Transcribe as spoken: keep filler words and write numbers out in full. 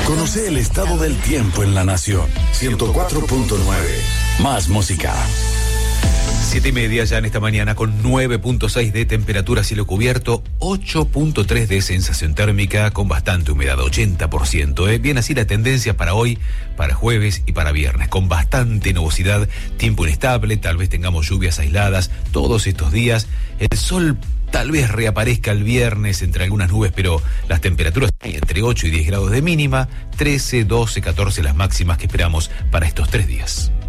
Conoce el estado del tiempo en la nación. ciento cuatro punto nueve. Más música. Siete y media ya en esta mañana con nueve punto seis de temperatura, cielo cubierto, ocho punto tres de sensación térmica con bastante humedad, ochenta por ciento. ¿eh? Bien así la tendencia para hoy, para jueves y para viernes, con bastante nubosidad, tiempo inestable, tal vez tengamos lluvias aisladas todos estos días. El sol tal vez reaparezca el viernes entre algunas nubes, pero las temperaturas entre ocho y diez grados de mínima, trece, doce, catorce las máximas que esperamos para estos tres días.